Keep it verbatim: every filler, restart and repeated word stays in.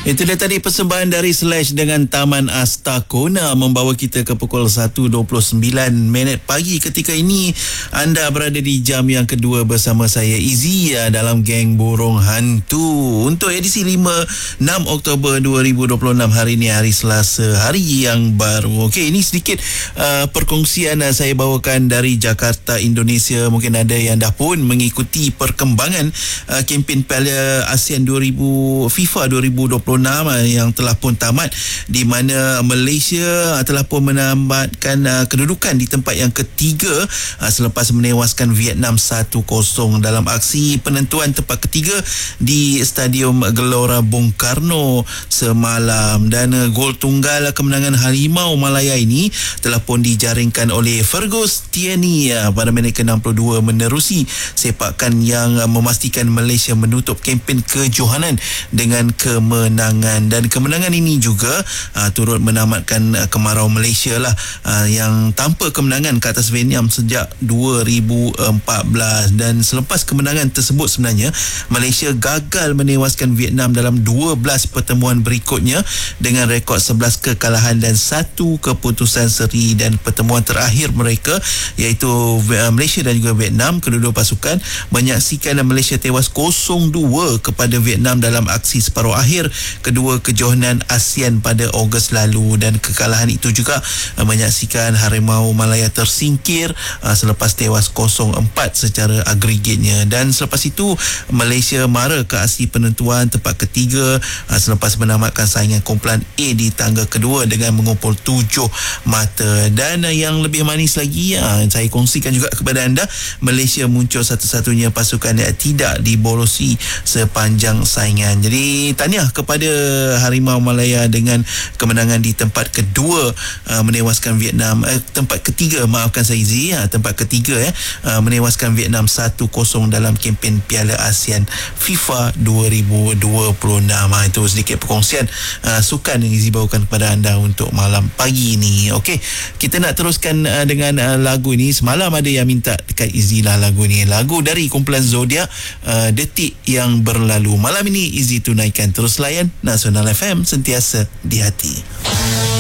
Itu dia tadi persembahan dari Slash dengan Taman Astakona membawa kita ke pukul satu dua puluh sembilan minit pagi. Ketika ini anda berada di jam yang kedua bersama saya Izzy dalam Geng Burung Hantu untuk edisi lima enam Oktober dua ribu dua puluh enam. Hari ini hari Selasa, hari yang baru. Okey, ini sedikit uh, perkongsian uh, saya bawakan dari Jakarta, Indonesia. Mungkin ada yang dah pun mengikuti perkembangan uh, kempen Piala ASEAN dua ribu FIFA dua ribu dua puluh enam yang telah pun tamat, di mana Malaysia telah pun menamatkan uh, kedudukan di tempat yang ketiga uh, selepas menewaskan Vietnam satu kosong dalam aksi penentuan tempat ketiga di Stadium Gelora Bung Karno semalam. Dan uh, gol tunggal kemenangan Harimau Malaya ini telah pun dijaringkan oleh Fergus Tierney uh, pada minit ke enam puluh dua menerusi sepakan yang uh, memastikan Malaysia menutup kempen kejohanan dengan kemenangan. Dan kemenangan ini juga uh, turut menamatkan uh, kemarau Malaysia lah uh, yang tanpa kemenangan ke atas Vietnam sejak dua ribu empat belas. Dan selepas kemenangan tersebut sebenarnya Malaysia gagal menewaskan Vietnam dalam dua belas pertemuan berikutnya dengan rekod sebelas kekalahan dan satu keputusan seri. Dan pertemuan terakhir mereka iaitu uh, Malaysia dan juga Vietnam, kedua-dua pasukan menyaksikan Malaysia tewas kosong dua kepada Vietnam dalam aksi separuh akhir kedua kejohanan ASEAN pada Ogos lalu. Dan kekalahan itu juga uh, menyaksikan Harimau Malaya tersingkir uh, selepas tewas kosong empat secara agregatnya. Dan selepas itu Malaysia mara ke aksi penentuan tempat ketiga uh, selepas menamatkan saingan kumpulan A di tangga kedua dengan mengumpul tujuh mata. Dan uh, yang lebih manis lagi, uh, saya kongsikan juga kepada anda, Malaysia muncul satu-satunya pasukan yang tidak dibolosi sepanjang saingan. Jadi tahniah kepada Harimau Malaya dengan kemenangan di tempat kedua uh, menewaskan Vietnam eh, tempat ketiga maafkan saya Izzy uh, tempat ketiga eh, uh, menewaskan Vietnam satu kosong dalam kempen Piala ASEAN FIFA dua ribu dua puluh enam. uh, itu sedikit perkongsian uh, sukan yang Izzy bawakan kepada anda untuk malam pagi ini. Okey, kita nak teruskan uh, dengan uh, lagu ini. Semalam ada yang minta dekat Izzy lah lagu ni, lagu dari kumpulan Zodiac, uh, Detik Yang Berlalu. Malam ini Izzy tunaikan. Terus layan Nasional F M, sentiasa di hati.